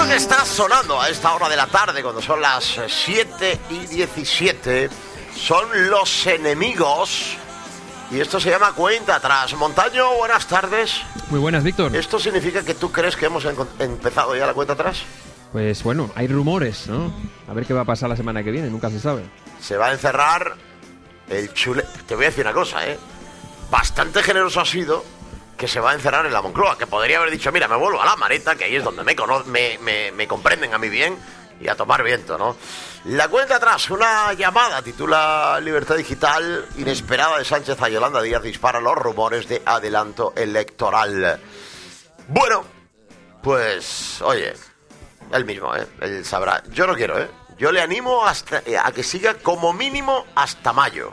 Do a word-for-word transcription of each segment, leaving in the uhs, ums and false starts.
que está sonando a esta hora de la tarde, cuando son las siete y diecisiete, son Los Enemigos. Y esto se llama Cuenta Atrás. Montaño, buenas tardes. Muy buenas, Víctor. ¿Esto significa que tú crees que hemos en- empezado ya la cuenta atrás? Pues bueno, hay rumores, ¿no? A ver qué va a pasar la semana que viene, nunca se sabe. Se va a encerrar el chule... Te voy a decir una cosa, ¿eh? Bastante generoso ha sido que se va a encerrar en la Moncloa, que podría haber dicho, mira, me vuelvo a la Mareta, que ahí es donde me, cono- me, me, me comprenden a mí bien, y a tomar viento, ¿no? La cuenta atrás, una llamada, titula Libertad Digital, inesperada de Sánchez a Yolanda Díaz, dispara los rumores de adelanto electoral. Bueno, pues, oye, él mismo, ¿eh? Él sabrá. Yo no quiero, ¿eh? Yo le animo hasta, a que siga como mínimo hasta mayo.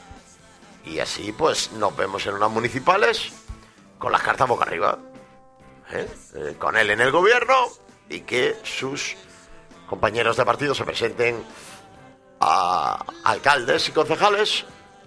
Y así, pues, nos vemos en unas municipales con las cartas boca arriba, ¿eh? Eh, con él en el gobierno, y que sus compañeros de partido se presenten a alcaldes y concejales,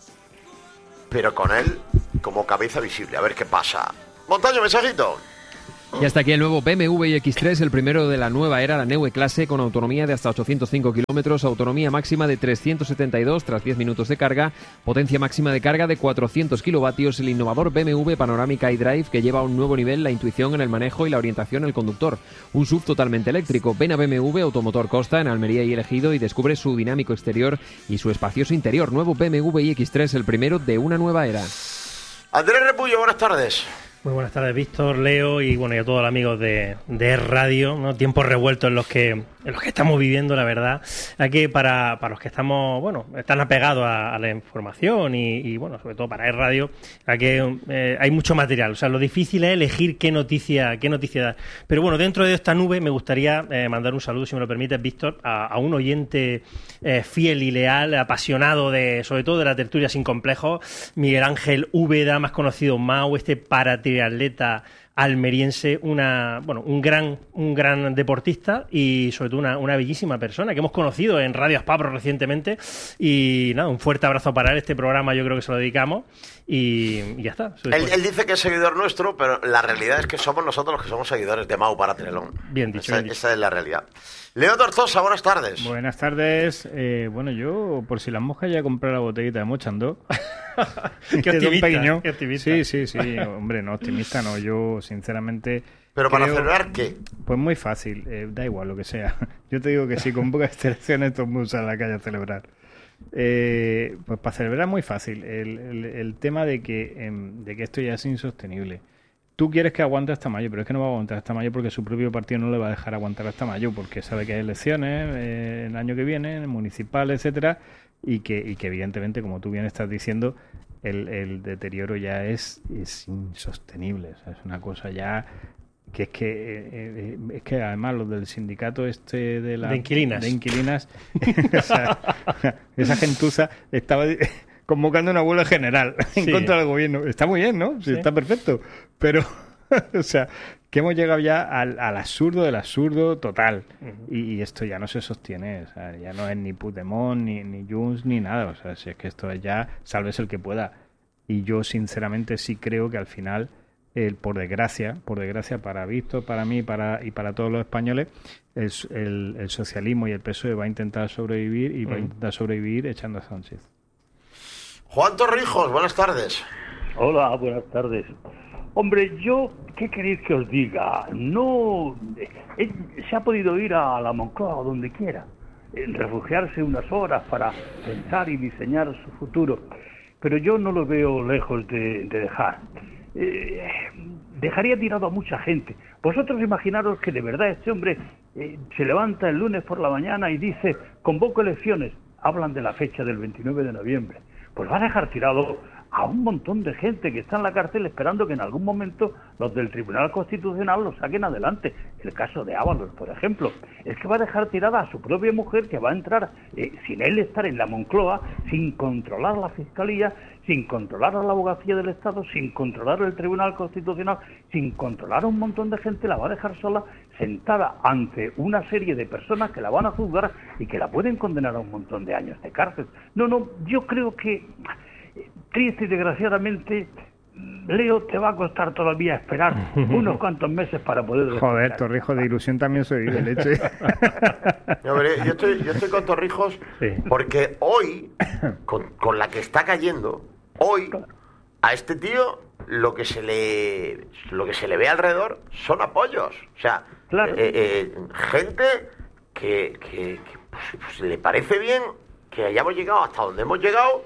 pero con él como cabeza visible. A ver qué pasa. Montaño, mensajito. Y hasta aquí el nuevo B M W iX tres, el primero de la nueva era, la Neue Clase, con autonomía de hasta ochocientos cinco kilómetros, autonomía máxima de trescientos setenta y dos tras diez minutos de carga, potencia máxima de carga de cuatrocientos kilovatios, el innovador B M W Panoramica iDrive, que lleva a un nuevo nivel la intuición en el manejo y la orientación en el conductor. Un S U V totalmente eléctrico. Ven a B M W Automotor Costa en Almería y Ejido y descubre su dinámico exterior y su espacioso interior. Nuevo B M W iX tres, el primero de una nueva era. Andrés Repullo, buenas tardes. Muy buenas tardes, Víctor, Leo y bueno y a todos los amigos de, de Radio, ¿no? Tiempos revueltos en los que en los que estamos viviendo, la verdad. Aquí para, para los que estamos, bueno, están apegados a, a la información y, y bueno, sobre todo para Radio, aquí eh, hay mucho material. O sea, lo difícil es elegir qué noticia, qué noticia dar. Pero bueno, dentro de esta nube me gustaría eh, mandar un saludo, si me lo permites, Víctor, a, a un oyente eh, fiel y leal, apasionado de, sobre todo de la tertulia sin complejos, Miguel Ángel Úbeda, más conocido Mau, este paratriatleta almeriense, una bueno un gran un gran deportista y sobre todo una, una bellísima persona que hemos conocido en Radio Aspapro recientemente. Y nada, un fuerte abrazo para él. Este programa yo creo que se lo dedicamos y, y ya está. Él, él dice que es seguidor nuestro, pero la realidad es que somos nosotros los que somos seguidores de Mau para Trelón. Bien dicho, Esa, bien dicho. esa es la realidad. Leo Tortosa, buenas tardes. Buenas tardes. Eh, bueno, yo, por si las moscas, ya compré la botellita de Mochandó. Qué optimista, qué optimista. Sí, sí, sí. Hombre, no, optimista no. Yo, sinceramente... ¿Pero para creo- celebrar qué? Pues muy fácil. Eh, da igual lo que sea. Yo te digo que si con pocas elecciones todo el mundo sale a la calle a celebrar. Eh, pues para celebrar muy fácil. El, el, el tema de que, em, de que esto ya es insostenible. Tú quieres que aguante hasta mayo, pero es que no va a aguantar hasta mayo porque su propio partido no le va a dejar aguantar hasta mayo porque sabe que hay elecciones eh, el año que viene, municipales, etcétera, y que, y que evidentemente, como tú bien estás diciendo, el, el deterioro ya es, es insostenible. O sea, es una cosa ya que es que eh, eh, es que además los del sindicato este de la De inquilinas. de inquilinas o sea, esa gentuza estaba convocando una huelga general en Sí. contra del gobierno. Está muy bien, ¿no? Sí, Sí. está perfecto. Pero, o sea, que hemos llegado ya al, al absurdo del absurdo total. Uh-huh. Y, y esto ya no se sostiene. O sea, ya no es ni Puigdemont, ni, ni Junts, ni nada. O sea, si es que esto es ya, sálvese el que pueda. Y yo, sinceramente, sí creo que al final, el, por desgracia, por desgracia para Víctor, para mí para, y para todos los españoles, el, el, el socialismo y el P S O E va a intentar sobrevivir y va a Uh-huh. intentar sobrevivir echando a Sánchez. Juan Torrijos, buenas tardes. Hola, buenas tardes. Hombre, yo, ¿qué queréis que os diga? No, eh, se ha podido ir a la Moncloa o donde quiera, eh, refugiarse unas horas para pensar y diseñar su futuro, pero yo no lo veo lejos de, de dejar. Eh, dejaría tirado a mucha gente. Vosotros imaginaros que de verdad este hombre eh, se levanta el lunes por la mañana y dice, convoco elecciones, hablan de la fecha del veintinueve de noviembre. Pues va a dejar tirado a un montón de gente que está en la cárcel esperando que en algún momento los del Tribunal Constitucional lo saquen adelante. El caso de Ábalos, por ejemplo. Es que va a dejar tirada a su propia mujer, que va a entrar, eh, sin él estar en la Moncloa, sin controlar la Fiscalía, sin controlar a la Abogacía del Estado, sin controlar el Tribunal Constitucional, sin controlar a un montón de gente, la va a dejar sola, sentada ante una serie de personas que la van a juzgar y que la pueden condenar a un montón de años de cárcel. No, no, yo creo que, triste y desgraciadamente, Leo, te va a costar todavía esperar unos cuantos meses para poder... Joder, Torrijos, de ilusión también soy de leche. No, pero yo, estoy, yo estoy con Torrijos sí. porque hoy, con, con la que está cayendo, hoy, a este tío lo que se le lo que se le ve alrededor son apoyos. O sea, claro. eh, eh, gente que, que, que pues, pues, le parece bien que hayamos llegado hasta donde hemos llegado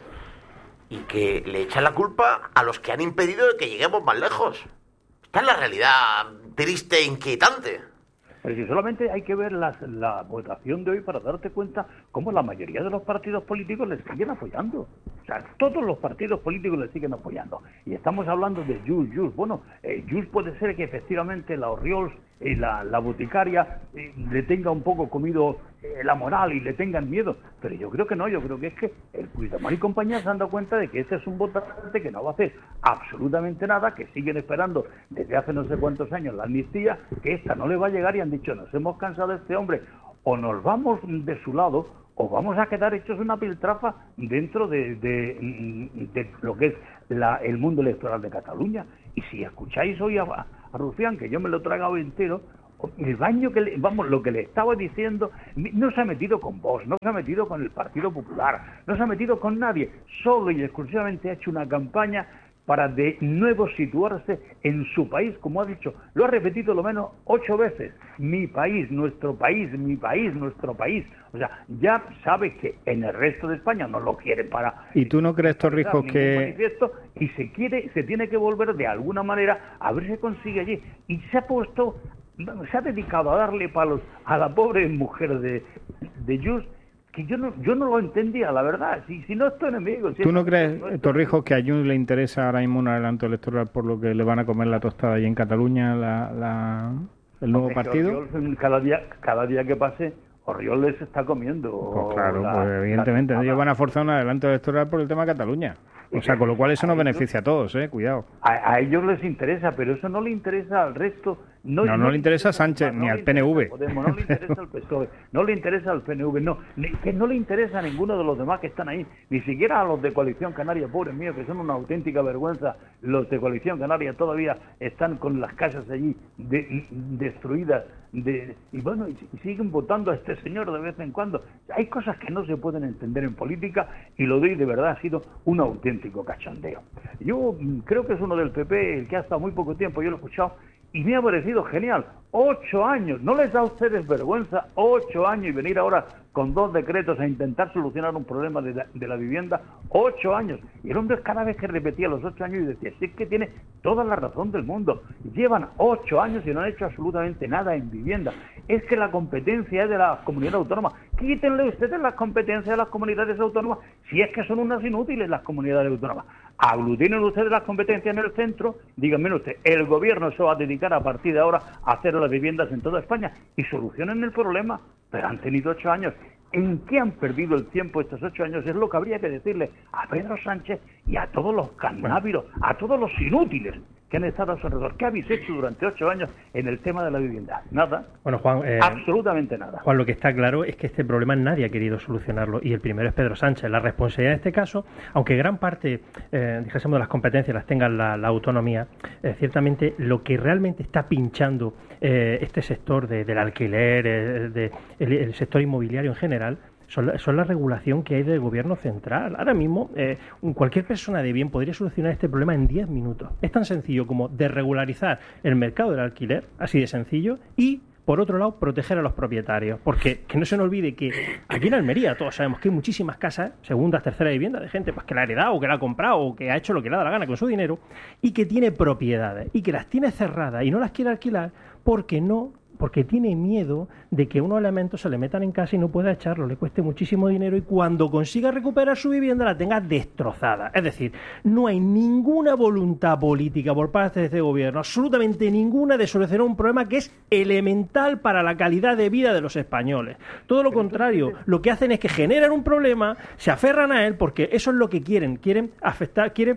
y que le echan la culpa a los que han impedido que lleguemos más lejos. Esta es la realidad triste e inquietante. Pero si solamente hay que ver las, la votación de hoy para darte cuenta cómo la mayoría de los partidos políticos les siguen apoyando. O sea, todos los partidos políticos les siguen apoyando. Y estamos hablando de Junts, Junts. Bueno, eh, Junts puede ser que efectivamente la Orriols y la, la boticaria eh, le tenga un poco comido eh, la moral y le tengan miedo. Pero yo creo que no, yo creo que es que el Puigdemont y compañía se han dado cuenta de que este es un votante que no va a hacer absolutamente nada, que siguen esperando desde hace no sé cuántos años la amnistía, que esta no le va a llegar y han dicho, nos hemos cansado de este hombre, o nos vamos de su lado o vamos a quedar hechos una piltrafa dentro de, de, de lo que es la, el mundo electoral de Cataluña. Y si escucháis hoy a, a Rufián, que yo me lo he tragado entero, el baño que le, vamos, lo que le estaba diciendo, no se ha metido con Vox, no se ha metido con el Partido Popular, no se ha metido con nadie, solo y exclusivamente ha hecho una campaña para de nuevo situarse en su país, como ha dicho, lo ha repetido lo menos ocho veces, mi país, nuestro país, mi país, nuestro país. O sea, ya sabe que en el resto de España no lo quieren para... ¿Y tú no crees, Torrijos, que...? Y se quiere, se tiene que volver de alguna manera a ver si consigue allí. Y se ha puesto, se ha dedicado a darle palos a la pobre mujer de, de Junts, que yo no yo no lo entendía, la verdad. Si, si no es tu enemigo... Si ¿Tú no es, crees, no es Torrijos, que a Junts le interesa ahora mismo un adelanto electoral por lo que le van a comer la tostada allí en Cataluña, la, la, el nuevo partido? Orriols, cada día cada día que pase, Orriols les está comiendo. Pues claro, la, pues evidentemente. La, ellos van a forzar un adelanto electoral por el tema de Cataluña. O sea, con lo cual eso nos beneficia a todos, ¿eh? Cuidado. A, a ellos les interesa, pero eso no le interesa al resto. No, no, no, no le interesa a Sánchez no, ni no al P N V. Podemos, no le interesa al P S O E, no le interesa al P N V, no. Ni, que no le interesa a ninguno de los demás que están ahí, ni siquiera a los de Coalición Canaria, pobres míos, que son una auténtica vergüenza. Los de Coalición Canaria todavía están con las casas allí de, destruidas. De, y bueno, y, y siguen votando a este señor de vez en cuando. Hay cosas que no se pueden entender en política y lo de hoy de verdad ha sido un auténtico cachondeo. Yo creo que es uno del P P el que ha estado muy poco tiempo, yo lo he escuchado y me ha parecido genial. Ocho años, ¿no les da a ustedes vergüenza? Ocho años y venir ahora con dos decretos a intentar solucionar un problema de la, de la vivienda. Ocho años. Y el hombre cada vez que repetía los ocho años y decía, sí, es que tiene toda la razón del mundo. Llevan ocho años y no han hecho absolutamente nada en vivienda. Es que la competencia es de las comunidades autónomas. Quítenle ustedes las competencias de las comunidades autónomas si es que son unas inútiles las comunidades autónomas. Aglutinen ustedes las competencias en el centro, díganme usted, el gobierno se va a dedicar a partir de ahora a hacer las viviendas en toda España y solucionen el problema, pero han tenido ocho años. ¿En qué han perdido el tiempo estos ocho años? Es lo que habría que decirle a Pedro Sánchez y a todos los canábiros, a todos los inútiles que han estado a su alrededor. ¿Qué habéis hecho durante ocho años en el tema de la vivienda? Nada. Bueno, Juan, eh, absolutamente nada. Juan, lo que está claro es que este problema nadie ha querido solucionarlo y el primero es Pedro Sánchez. La responsabilidad en este caso, aunque gran parte, eh, dijésemos, de las competencias las tenga la, la autonomía, eh, ciertamente lo que realmente está pinchando eh, este sector de, del alquiler, eh, de, el, el sector inmobiliario en general, Son la, son la regulación que hay del gobierno central. Ahora mismo, eh, cualquier persona de bien podría solucionar este problema en diez minutos. Es tan sencillo como desregularizar el mercado del alquiler, así de sencillo, y, por otro lado, proteger a los propietarios. Porque que no se nos olvide que aquí en Almería todos sabemos que hay muchísimas casas, segundas, terceras viviendas, de gente pues que la ha heredado, o que la ha comprado, o que ha hecho lo que le da la gana con su dinero, y que tiene propiedades, y que las tiene cerradas y no las quiere alquilar porque no... porque tiene miedo de que unos elementos se le metan en casa y no pueda echarlo, le cueste muchísimo dinero y cuando consiga recuperar su vivienda la tenga destrozada. Es decir, no hay ninguna voluntad política por parte de este gobierno, absolutamente ninguna, de solucionar un problema que es elemental para la calidad de vida de los españoles. Todo lo contrario, lo que hacen es que generan un problema, se aferran a él porque eso es lo que quieren, quieren afectar, quieren,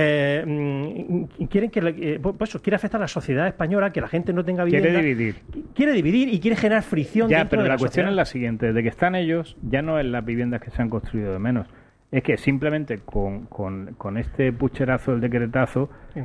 eh, quieren que, eh, pues eso, quiere afectar a la sociedad española, que la gente no tenga vivienda. Quiere dividir. Quiere dividir y quiere generar fricción ya, dentro pero de la, la cuestión sociedad. Es la siguiente, de que están ellos, ya no es las viviendas que se han construido de menos, es que simplemente con, con, con este pucherazo, el decretazo, eh,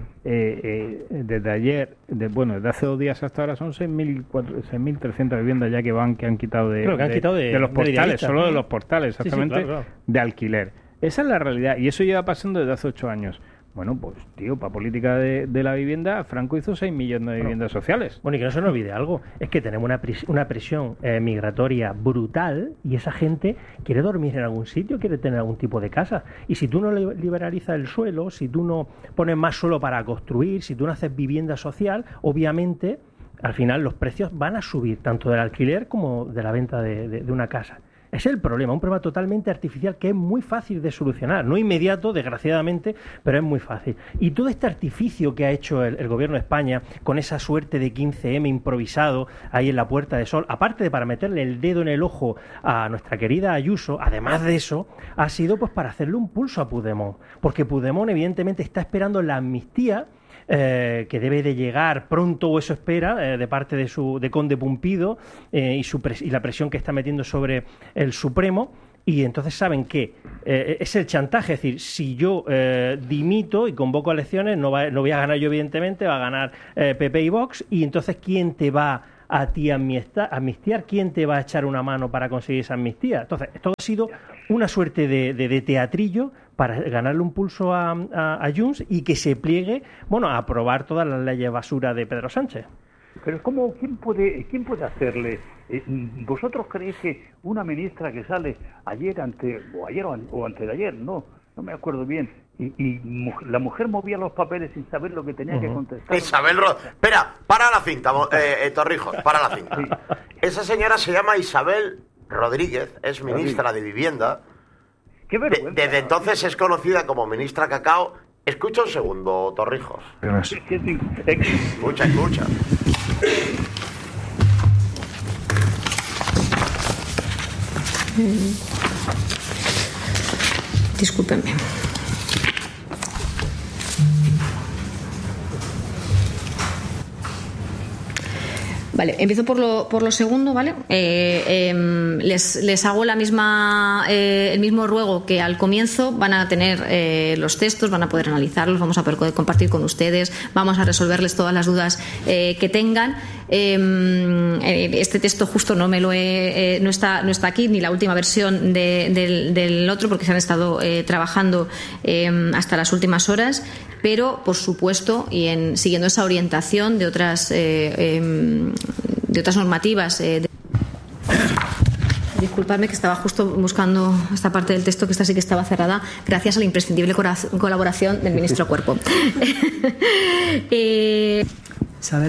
eh, desde ayer, de, bueno, desde hace dos días hasta ahora son seis mil trescientas viviendas ya que van que han quitado de, Claro, que han de, quitado de, de los de portales, idealistas, solo ¿no? de los portales, exactamente, Sí, sí, claro, claro. de alquiler. Esa es la realidad y eso lleva pasando desde hace ocho años. Bueno, pues, tío, para política de, de la vivienda, Franco hizo seis millones de viviendas no. sociales. Bueno, y que no se nos olvide algo, es que tenemos una, pres una presión eh, migratoria brutal y esa gente quiere dormir en algún sitio, quiere tener algún tipo de casa. Y si tú no liberalizas el suelo, si tú no pones más suelo para construir, si tú no haces vivienda social, obviamente, al final los precios van a subir, tanto del alquiler como de la venta de, de, de una casa. Ese es el problema, un problema totalmente artificial que es muy fácil de solucionar, no inmediato, desgraciadamente, pero es muy fácil. Y todo este artificio que ha hecho el, el gobierno de España con esa suerte de quince eme improvisado ahí en la Puerta de Sol, aparte de para meterle el dedo en el ojo a nuestra querida Ayuso, además de eso, ha sido pues para hacerle un pulso a Puigdemont, porque Puigdemont evidentemente está esperando la amnistía Eh, que debe de llegar pronto, o eso espera, eh, de parte de su de Conde Pumpido eh, y, su y la presión que está metiendo sobre el Supremo. Y entonces saben que eh, es el chantaje, es decir, si yo eh, dimito y convoco elecciones, no, va, no voy a ganar yo evidentemente, va a ganar eh, P P y Vox, y entonces ¿quién te va a ti amnistiar? ¿Quién te va a echar una mano para conseguir esa amnistía? Entonces, esto ha sido una suerte de, de, de teatrillo para ganarle un pulso a, a, a Junts y que se pliegue, bueno, a aprobar todas las leyes basura de Pedro Sánchez. Pero ¿cómo, quién puede quién puede hacerle? Eh, ¿Vosotros creéis que una ministra que sale ayer ante o ayer o antes de ayer, no, no me acuerdo bien, y, y la mujer movía los papeles sin saber lo que tenía uh-huh. que contestar? Isabel Ro... Espera, para la cinta, eh, eh, Torrijos, para la cinta. Sí. Esa señora se llama Isabel Rodríguez, es ministra Rodríguez. de Vivienda. Qué vergüenza. De, desde entonces es conocida como ministra Cacao. Escucha un segundo, Torrijos. Escucha, escucha. Discúlpenme. Vale, empiezo por lo, por lo segundo, ¿vale? Eh, eh, les, les hago la misma, eh, el mismo ruego que al comienzo. Van a tener eh, los textos, van a poder analizarlos, vamos a poder compartir con ustedes, vamos a resolverles todas las dudas eh, que tengan. Eh, este texto justo no me lo he, eh, no está, no está aquí, ni la última versión de, del, del otro, porque se han estado eh, trabajando eh, hasta las últimas horas. Pero, por supuesto, y en, siguiendo esa orientación de otras eh, eh, de otras normativas. Eh, de... Disculpadme que estaba justo buscando esta parte del texto, que esta sí que estaba cerrada, gracias a la imprescindible colaboración del ministro Cuerpo. eh... Isabel.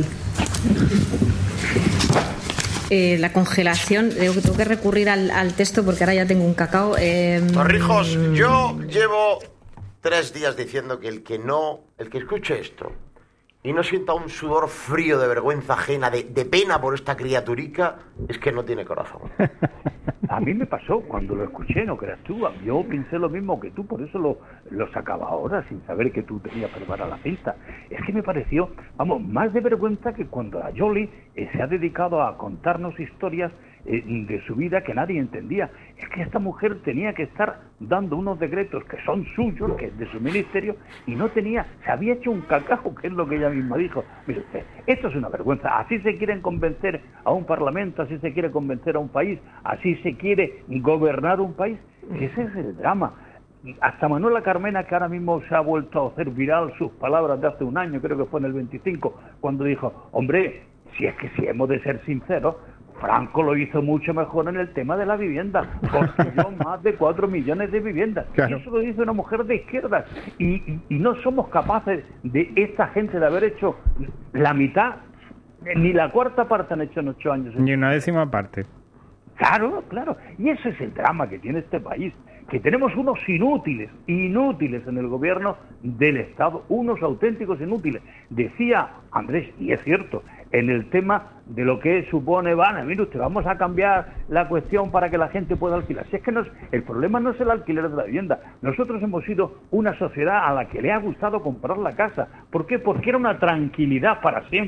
Eh, la congelación, digo que tengo que recurrir al, al texto porque ahora ya tengo un cacao. Eh... Torrijos, yo llevo tres días diciendo que el que no, el que escuche esto y no sienta un sudor frío de vergüenza ajena, de, de pena por esta criaturica, es que no tiene corazón. A mí me pasó cuando lo escuché, no creas tú. Yo pensé lo mismo que tú, por eso lo, lo sacaba ahora, sin saber que tú tenías preparada la cinta. Es que me pareció, vamos, más de vergüenza que cuando la Yoli eh, se ha dedicado a contarnos historias eh, de su vida que nadie entendía. Es que esta mujer tenía que estar dando unos decretos que son suyos, que es de su ministerio, y no tenía, se había hecho un cacao, que es lo que ella misma dijo. Mire usted, esto es una vergüenza. Así se quieren convencer a un parlamento, así se quiere convencer a un país, así se quiere gobernar un país. Ese es el drama. Hasta Manuela Carmena, que ahora mismo se ha vuelto a hacer viral sus palabras de hace un año, creo que fue en el veinticinco, cuando dijo, hombre, si es que si hemos de ser sinceros, Franco lo hizo mucho mejor en el tema de la vivienda, construyó más de cuatro millones de viviendas. Claro. Y eso lo dice una mujer de izquierdas. Y, y, y no somos capaces de esta gente de haber hecho la mitad, ni la cuarta parte han hecho en ocho años. Ni una décima parte. Claro, claro. Y ese es el drama que tiene este país, que tenemos unos inútiles, inútiles en el gobierno del Estado, unos auténticos inútiles. Decía Andrés, y es cierto, en el tema de lo que supone, van, mire usted, vamos a cambiar la cuestión para que la gente pueda alquilar. Si es que no es, el problema no es el alquiler de la vivienda. Nosotros hemos sido una sociedad a la que le ha gustado comprar la casa. ¿Por qué? Porque era una tranquilidad para siempre.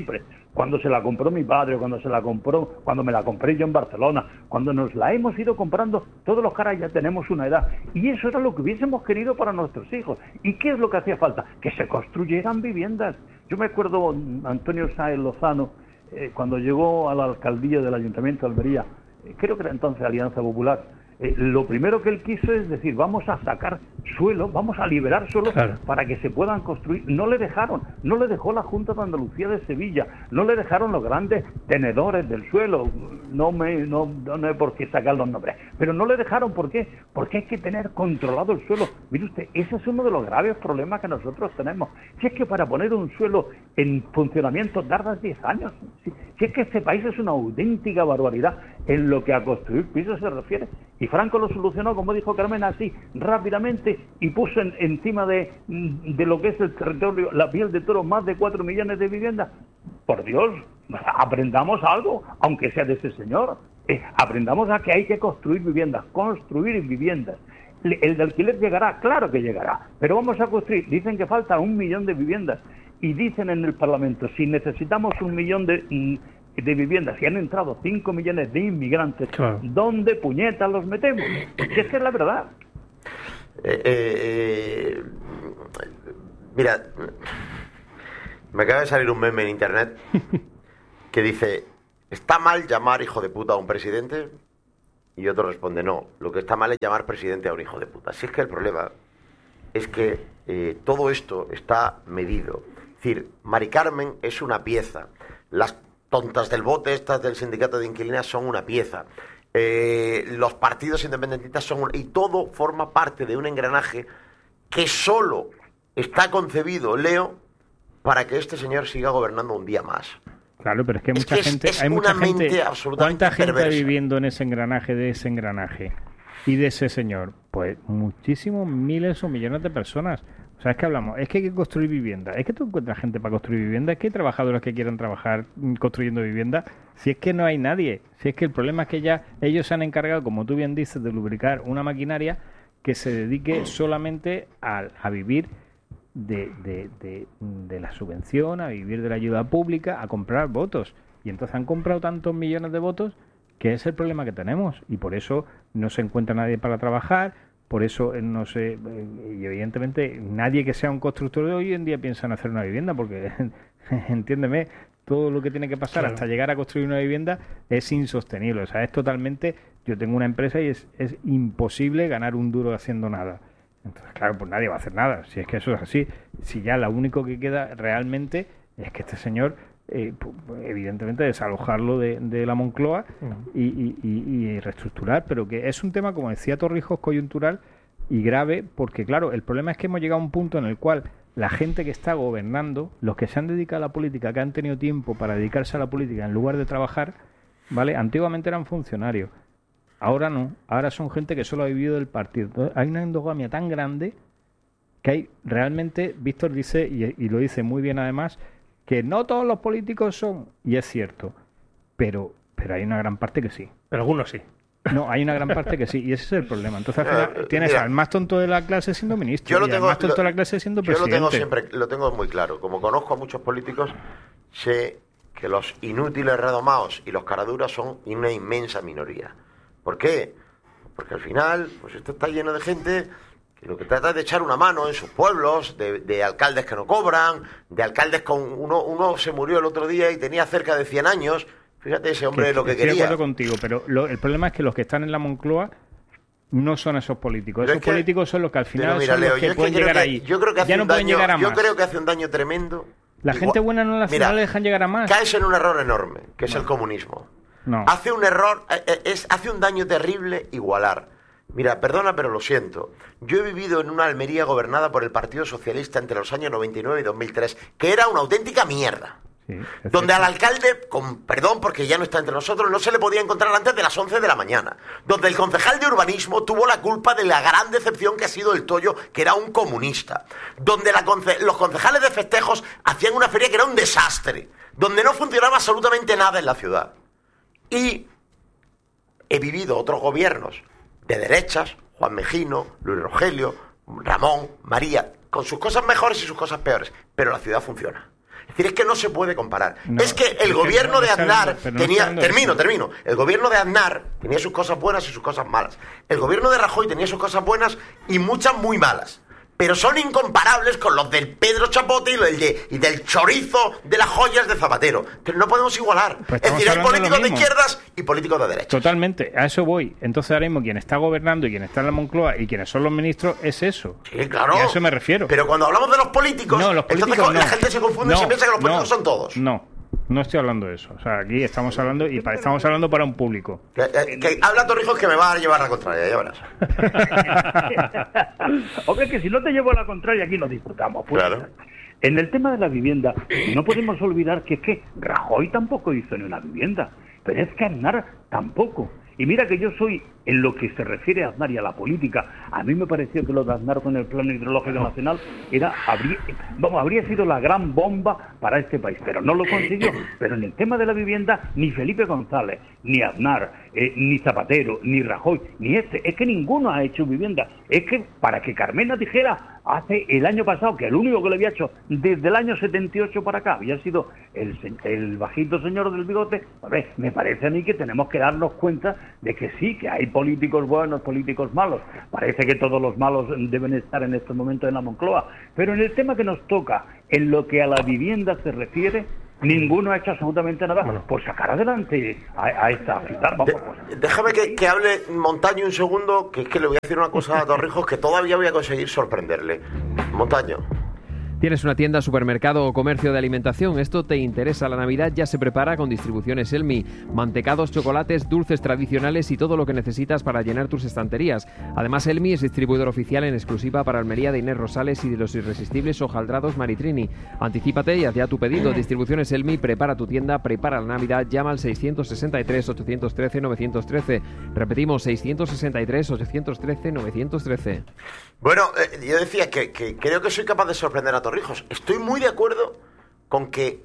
cuando se la compró mi padre, cuando se la compró, cuando me la compré yo en Barcelona, cuando nos la hemos ido comprando, todos los caras ya tenemos una edad. Y eso era lo que hubiésemos querido para nuestros hijos. ¿Y qué es lo que hacía falta? Que se construyeran viviendas. Yo me acuerdo, Antonio Sáenz Lozano, eh, cuando llegó a la alcaldía del Ayuntamiento de Almería, eh, creo que era entonces Alianza Popular, Eh, lo primero que él quiso es decir, vamos a sacar suelo, vamos a liberar suelo claro. para que se puedan construir. No le dejaron, no le dejó la Junta de Andalucía de Sevilla, no le dejaron los grandes tenedores del suelo, no me no, no hay por qué sacar los nombres, pero no le dejaron, ¿por qué? Porque hay que tener controlado el suelo. Mire usted, ese es uno de los graves problemas que nosotros tenemos. Si es que para poner un suelo en funcionamiento tardas diez años, si, si es que este país es una auténtica barbaridad en lo que a construir pisos se refiere. Y Franco lo solucionó, como dijo Carmen, así, rápidamente, y puso en, encima de, de lo que es el territorio, la piel de toro, más de cuatro millones de viviendas. Por Dios, aprendamos algo, aunque sea de ese señor. Eh, aprendamos a que hay que construir viviendas, construir viviendas. El de alquiler llegará, claro que llegará, pero vamos a construir. Dicen que falta un millón de viviendas, y dicen en el Parlamento, si necesitamos un millón de... de viviendas, y han entrado cinco millones de inmigrantes, claro. ¿Dónde puñetas los metemos? Si es que es la verdad. Eh, eh, mira, me acaba de salir un meme en internet que dice, ¿está mal llamar hijo de puta a un presidente? Y otro responde, no, lo que está mal es llamar presidente a un hijo de puta. Si es que el problema es que eh, todo esto está medido. Es decir, Mari Carmen es una pieza. Las tontas del bote, estas del sindicato de inquilinas, son una pieza. Eh, los partidos independentistas son una... Y todo forma parte de un engranaje que solo está concebido, Leo, para que este señor siga gobernando un día más. Claro, pero es que hay es mucha que gente... Es, es hay mucha una gente, mente absolutamente ¿cuánta gente perversa? Está viviendo en ese engranaje de ese engranaje? Y de ese señor. Pues muchísimos, miles o millones de personas. O sea, es que hablamos, es que hay que construir vivienda. Es que tú encuentras gente para construir vivienda. Es que hay trabajadores que quieran trabajar construyendo vivienda. Si es que no hay nadie. Si es que el problema es que ya ellos se han encargado, como tú bien dices, de lubricar una maquinaria que se dedique solamente a, a vivir de, de, de, de la subvención, a vivir de la ayuda pública, a comprar votos. Y entonces han comprado tantos millones de votos que es el problema que tenemos. Y por eso no se encuentra nadie para trabajar. Por eso, no sé, y evidentemente nadie que sea un constructor de hoy en día piensa en hacer una vivienda, porque, entiéndeme, todo lo que tiene que pasar claro. hasta llegar a construir una vivienda es insostenible. O sea, es totalmente... Yo tengo una empresa y es, es imposible ganar un duro haciendo nada. Entonces, claro, pues nadie va a hacer nada. Si es que eso es así. Si ya lo único que queda realmente es que este señor... Eh, evidentemente desalojarlo de, de la Moncloa y, y, y, y reestructurar, pero que es un tema, como decía Torrijos, coyuntural y grave, porque claro, el problema es que hemos llegado a un punto en el cual la gente que está gobernando, los que se han dedicado a la política, que han tenido tiempo para dedicarse a la política en lugar de trabajar, ¿vale? Antiguamente eran funcionarios, ahora no, ahora son gente que solo ha vivido del partido. Entonces, hay una endogamia tan grande que hay realmente, Víctor dice, y, y lo dice muy bien además, que no todos los políticos son, y es cierto, pero pero hay una gran parte que sí. Pero algunos sí. No, hay una gran parte que sí, y ese es el problema. Entonces al final, tienes Mira, al más tonto de la clase siendo ministro, yo lo y tengo, al más tonto lo, de la clase siendo yo presidente. Yo lo tengo siempre, lo tengo muy claro. Como conozco a muchos políticos, sé que los inútiles redomados y los caraduras son una inmensa minoría. ¿Por qué? Porque al final, pues esto está lleno de gente... que lo que trata es de echar una mano en sus pueblos, de, de alcaldes que no cobran, de alcaldes con... Uno, uno se murió el otro día y tenía cerca de cien años. Fíjate ese hombre que, lo que estoy quería. Estoy de acuerdo contigo, pero lo, el problema es que los que están en la Moncloa no son esos políticos. Pero esos es que, políticos son los que al final mira, son Leo, los que pueden que llegar que, ahí. Yo creo que hace ya un no pueden daño, llegar a más. Yo creo que hace un daño tremendo. La Igual, gente buena no, la, mira, no le dejan llegar a más. Caes en un error enorme, que es no. el comunismo. No. Hace un error, es, hace un daño terrible igualar. Mira, perdona, pero lo siento. Yo he vivido en una Almería gobernada por el Partido Socialista entre los años noventa y nueve y dos mil tres, que era una auténtica mierda. Sí, donde al alcalde, con perdón porque ya no está entre nosotros, no se le podía encontrar antes de las once de la mañana. Donde el concejal de urbanismo tuvo la culpa de la gran decepción que ha sido el Toyo, que era un comunista. Donde la conce- los concejales de festejos hacían una feria que era un desastre. Donde no funcionaba absolutamente nada en la ciudad. Y he vivido otros gobiernos de derechas, Juan Mejino, Luis Rogelio, Ramón, María, con sus cosas mejores y sus cosas peores, pero la ciudad funciona. Es decir, es que no se puede comparar. No, es que el es gobierno que no de está Aznar hablando- pero no tenía... está hablando de termino, eso. termino. El gobierno de Aznar tenía sus cosas buenas y sus cosas malas. El gobierno de Rajoy tenía sus cosas buenas y muchas muy malas. Pero son incomparables con los del Pedro Chapote y, lo del de- y del chorizo de las joyas de Zapatero. Pero no podemos igualar. Pues es decir, hay estamos hablando de lo políticos de mismo. izquierdas y políticos de derecha. Totalmente, a eso voy. Entonces ahora mismo quien está gobernando y quien está en la Moncloa y quienes son los ministros es eso. Sí, claro. Y a eso me refiero. Pero cuando hablamos de los políticos, No, los políticos entonces no. la gente se confunde y No, se piensa que los políticos no, son todos. No, no estoy hablando de eso. O sea, aquí estamos hablando y para, estamos hablando para un público. Que, eh, que habla Torrijos que me va a llevar la contraria, ya verás. Hombre, que si no te llevo a la contraria, aquí nos disputamos. Pues. Claro. En el tema de la vivienda, no podemos olvidar que es que Rajoy tampoco hizo ni una vivienda, pero es que Aznar tampoco. Y mira que yo soy, en lo que se refiere a Aznar y a la política, a mí me pareció que lo de Aznar con el Plan Hidrológico Nacional era, habría, vamos, habría sido la gran bomba para este país, pero no lo consiguió. Pero en el tema de la vivienda, ni Felipe González, ni Aznar, eh, ni Zapatero, ni Rajoy, ni este, es que ninguno ha hecho vivienda. Es que para que Carmena dijera hace el año pasado que el único que lo había hecho desde el año setenta y ocho para acá había sido el, se- el bajito señor del bigote, a ver, me parece a mí que tenemos que darnos cuenta de que sí, que hay políticos buenos, políticos malos. Parece que todos los malos deben estar en estos momentos en la Moncloa, pero en el tema que nos toca, en lo que a la vivienda se refiere, ninguno ha hecho absolutamente nada por sacar adelante a, a esta ciudad. Vamos, pues. Déjame que, que hable Montaño un segundo, que es que le voy a decir una cosa a Torrijos que todavía voy a conseguir sorprenderle. Montaño. ¿Tienes una tienda, supermercado o comercio de alimentación? ¿Esto te interesa? La Navidad ya se prepara con Distribuciones Elmi. Mantecados, chocolates, dulces tradicionales y todo lo que necesitas para llenar tus estanterías. Además, Elmi es distribuidor oficial en exclusiva para Almería de Inés Rosales y de los irresistibles hojaldrados Maritrini. Anticípate y haz ya tu pedido. Distribuciones Elmi, prepara tu tienda, prepara la Navidad. Llama al seiscientos sesenta y tres, ochocientos trece, novecientos trece. Repetimos, seiscientos sesenta y tres, ochocientos trece, novecientos trece. Bueno, eh, yo decía que, que creo que soy capaz de sorprender a Torrijos. Estoy muy de acuerdo con que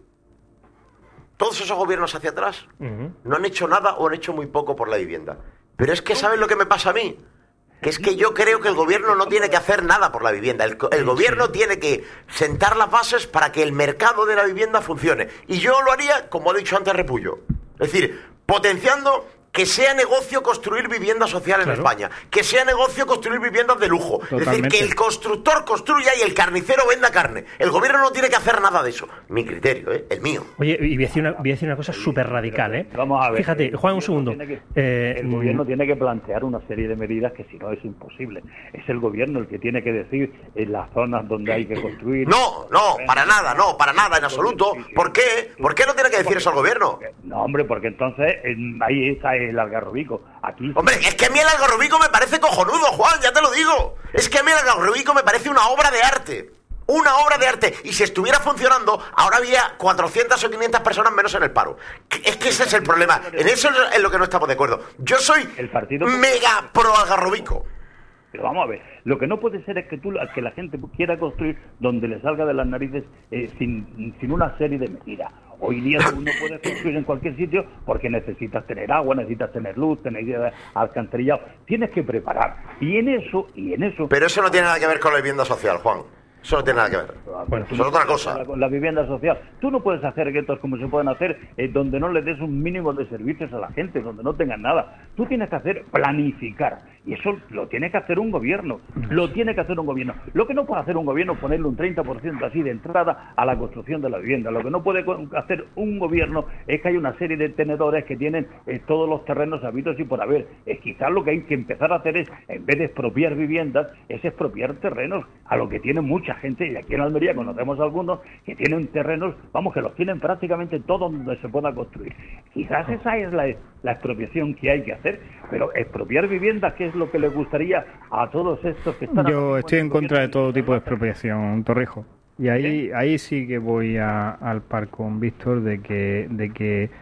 todos esos gobiernos hacia atrás Ujú. no han hecho nada o han hecho muy poco por la vivienda. Pero es que, ¿sabes lo que me pasa a mí? Que es que yo creo que el gobierno no tiene que hacer nada por la vivienda. El, co- el gobierno tiene que sentar las bases para que el mercado de la vivienda funcione. Y yo lo haría, como ha dicho antes Repullo. Es decir, potenciando que sea negocio construir vivienda social en Claro. España. Que sea negocio construir viviendas de lujo. Es decir, Totalmente. que el constructor construya y el carnicero venda carne. El gobierno no tiene que hacer nada de eso. Mi criterio, ¿eh? El mío. Oye, y voy a decir una, voy a decir una cosa súper radical, ¿eh? Vamos a ver. Fíjate, el Juan, un gobierno segundo. tiene que- Eh, el gobierno tiene que plantear una serie de medidas que si no es imposible. Es el gobierno el que tiene que decir en las zonas donde hay que construir. No, no, para nada, no, para nada, en absoluto. ¿Por qué? ¿Por qué no tiene que decir eso al gobierno? No, hombre, porque entonces eh, ahí está el algarrobico. Aquí Hombre, es que a mí el algarrobico me parece cojonudo, Juan, ya te lo digo. Es que a mí el algarrobico me parece una obra de arte. Una obra de arte. Y si estuviera funcionando, ahora había cuatrocientas o quinientas personas menos en el paro. Es que ese es el problema. En eso es en lo que no estamos de acuerdo. Yo soy El partido- mega pro algarrobico. Pero vamos a ver, lo que no puede ser es que tú, que la gente quiera construir donde le salga de las narices eh, sin, sin una serie de medidas. Hoy día tú no puedes construir en cualquier sitio porque necesitas tener agua, necesitas tener luz, tener alcantarillado. Tienes que preparar. Y en eso, y en eso... Pero eso no tiene nada que ver con la vivienda social, Juan. Eso no tiene nada que ver. Bueno, Eso es otra cosa. La, la vivienda social. Tú no puedes hacer guetos como se pueden hacer eh, donde no le des un mínimo de servicios a la gente, donde no tengan nada. Tú tienes que hacer planificar. Y eso lo tiene que hacer un gobierno. Lo tiene que hacer un gobierno. Lo que no puede hacer un gobierno es ponerle un treinta por ciento así de entrada a la construcción de la vivienda. Lo que no puede hacer un gobierno es que hay una serie de tenedores que tienen eh, todos los terrenos habidos y por haber. Eh, quizás lo que hay que empezar a hacer es, en vez de expropiar viviendas, es expropiar terrenos, a lo que tiene mucha gente, y aquí en Almería conocemos algunos que tienen terrenos, vamos, que los tienen prácticamente todos donde se pueda construir. Quizás esa es la, la expropiación que hay que hacer, pero expropiar viviendas, que es lo que les gustaría a todos estos que están... Yo estoy en contra de todo tipo de expropiación, Torrijos. Y ahí, ahí sí que voy a, al par con Víctor de que, de que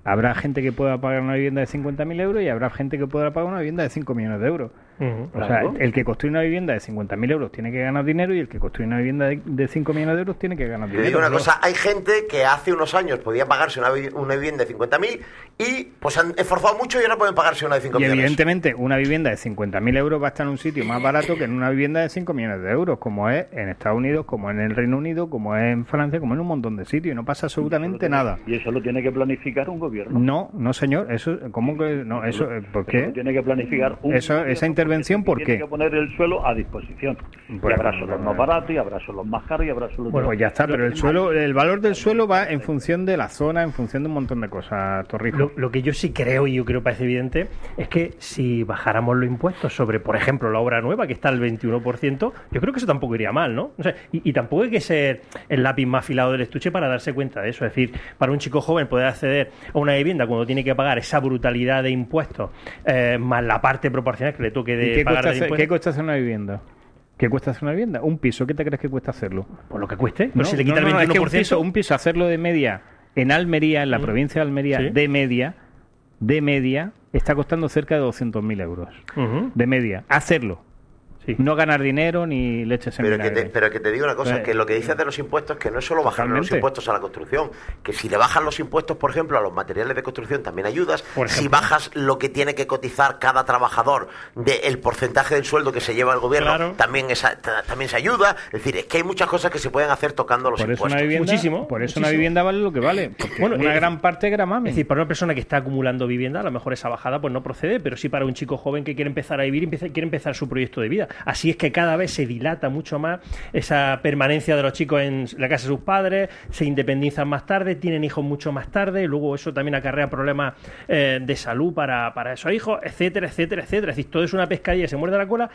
Habrá gente que pueda pagar una vivienda de cincuenta mil euros y habrá gente que pueda pagar una vivienda de cinco millones de euros. Uh-huh, o claro. sea, el que construye una vivienda de cincuenta mil euros tiene que ganar dinero y el que construye una vivienda de, de cinco millones de euros tiene que ganar Te dinero. digo una cosa, hay gente que hace unos años podía pagarse una, vi- una vivienda de cincuenta mil y pues han esforzado mucho y ahora pueden pagarse una de cinco Y millones. evidentemente una vivienda de cincuenta mil euros va a estar en un sitio más barato que en una vivienda de cinco millones de euros, como es en Estados Unidos, como en el Reino Unido, como es en Francia, como en un montón de sitios, y no pasa absolutamente nada. Y eso lo tiene que planificar un gobierno. No, no señor, eso, ¿cómo que no? Eso, ¿por Eso lo qué? tiene que planificar un Eso- gobierno, esa intervención, ¿por tiene qué? que poner el suelo a disposición. Por y habrá ejemplo, suelos más baratos, y habrá suelos más caros, y habrá suelos... Bueno, pues ya está, pero el suelo, el valor del suelo va en función de la zona, en función de un montón de cosas, Torrijos. Lo, lo que yo sí creo, y yo creo que parece evidente, es que si bajáramos los impuestos sobre, por ejemplo, la obra nueva, que está al veintiuno por ciento, yo creo que eso tampoco iría mal, ¿no? O sea, y, y tampoco hay que ser el lápiz más afilado del estuche para darse cuenta de eso. Es decir, para un chico joven poder acceder a una vivienda cuando tiene que pagar esa brutalidad de impuestos, eh, más la parte proporcional que le toque ¿Y de qué pagar cuesta, de hacer, impuestos, qué cuesta hacer una vivienda? ¿Qué cuesta hacer una vivienda? ¿Un piso? ¿Qué te crees que cuesta hacerlo? por lo que cueste, No, pero si le quita no, no, el es que veintiuno un por ciento... piso, un piso, hacerlo de media en Almería, en la Mm. provincia de Almería, Sí. de media, de media, está costando cerca de doscientos mil euros. Ujú. De media. Hacerlo. Sí. No ganar dinero ni leches en Pero que, vinagre. te, pero que te digo una cosa, Pues, que lo que dices de los impuestos, que no es solo bajar los Totalmente. impuestos a la construcción, que si le bajas los impuestos, por ejemplo, a los materiales de construcción también ayudas, Por si ejemplo. bajas lo que tiene que cotizar cada trabajador del porcentaje del sueldo que se lleva el gobierno, Claro. también, esa, ta- también se ayuda. Es decir, es que hay muchas cosas que se pueden hacer tocando los Por eso impuestos. una vivienda, Muchísimo, por eso muchísimo. una vivienda vale lo que vale. Porque Bueno, una eh, gran parte es gramamen. Es decir, para una persona que está acumulando vivienda, a lo mejor esa bajada pues no procede, pero sí para un chico joven que quiere empezar a vivir y empieza- quiere empezar su proyecto de vida. Así es que cada vez se dilata mucho más esa permanencia de los chicos en la casa de sus padres, se independizan más tarde, tienen hijos mucho más tarde, y luego eso también acarrea problemas eh, de salud para, para esos hijos, etcétera, etcétera, etcétera. Es decir, todo es una pescadilla, se muerde la cola